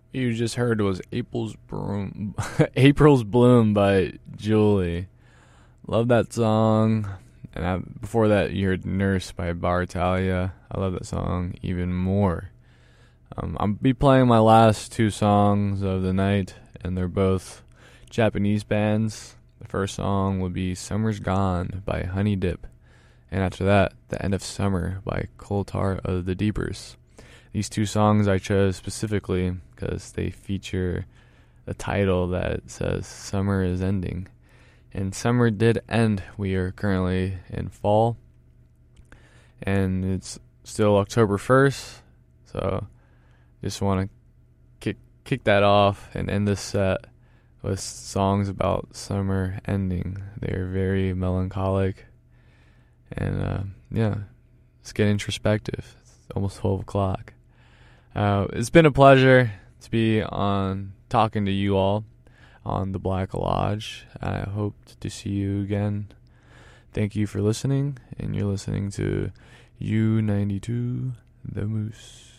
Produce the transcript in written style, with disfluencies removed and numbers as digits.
You just heard was April's Bloom by Julie. Love that song. And before that, you heard Nurse by Bartalia. I love that song even more. I'll be playing my last two songs of the night, and they're both Japanese bands. The first song will be Summer's Gone by Honey Dip. And after that, The End of Summer by Coal Tar of the Deepers. These two songs I chose specifically because they feature a title that says Summer is Ending. And summer did end. We are currently in fall. And it's still October 1st. So just want to kick that off and end this set with songs about summer ending. They're very melancholic. And let's get introspective. It's almost 12 o'clock. It's been a pleasure to be on talking to you all on the Black Lodge. I hope to see you again. Thank you for listening, and you're listening to U92 The Moose.